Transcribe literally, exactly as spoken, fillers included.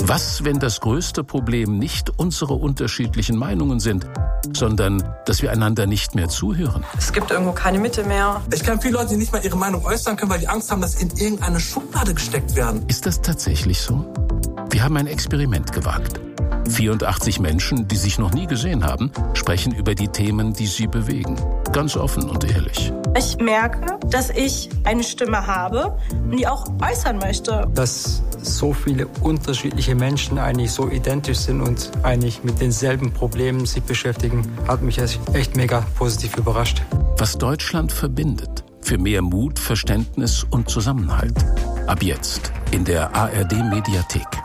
Was, wenn das größte Problem nicht unsere unterschiedlichen Meinungen sind, sondern dass wir einander nicht mehr zuhören? Es gibt irgendwo keine Mitte mehr. Ich kenne viele Leute, die nicht mal ihre Meinung äußern können, weil die Angst haben, dass sie in irgendeine Schublade gesteckt werden. Ist das tatsächlich so? Wir haben ein Experiment gewagt. vierundachtzig Menschen, die sich noch nie gesehen haben, sprechen über die Themen, die sie bewegen. Ganz offen und ehrlich. Ich merke, dass ich eine Stimme habe und die auch äußern möchte. Dass so viele unterschiedliche Menschen eigentlich so identisch sind und eigentlich mit denselben Problemen sich beschäftigen, hat mich echt mega positiv überrascht. Was Deutschland verbindet. Für mehr Mut, Verständnis und Zusammenhalt. Ab jetzt in der A R D Mediathek.